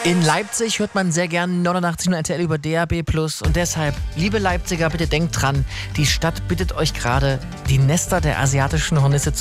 In Leipzig hört man sehr gern 89 RTL über DAB+. Und deshalb, liebe Leipziger, bitte denkt dran, die Stadt bittet euch gerade, die Nester der asiatischen Hornisse